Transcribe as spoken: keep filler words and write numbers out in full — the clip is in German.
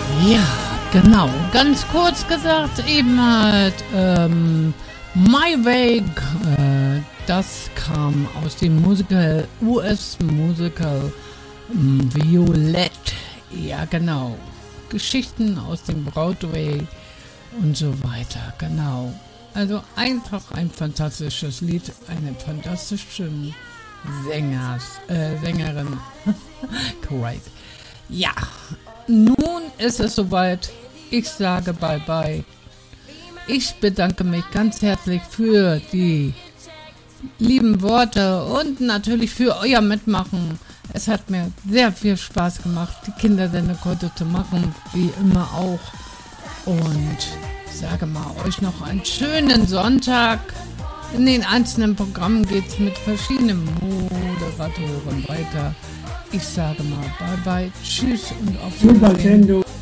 Ja, genau. Ganz kurz gesagt, eben halt ähm, My Way, äh, das kam aus dem Musical, U S-Musical ähm, Violett. Ja, genau. Geschichten aus dem Broadway und so weiter, genau. Also einfach ein fantastisches Lied, eine fantastische Sängers, äh, Sängerin. Great. Ja, nun ist es soweit. Ich sage bye bye. Ich bedanke mich ganz herzlich für die lieben Worte und natürlich für euer Mitmachen. Es hat mir sehr viel Spaß gemacht, die Kindersendung heute zu machen, wie immer auch. Und sage mal euch noch einen schönen Sonntag. In den einzelnen Programmen geht es mit verschiedenen Moderatoren weiter. Ich sage mal bye bye, tschüss und auf Super Sendung.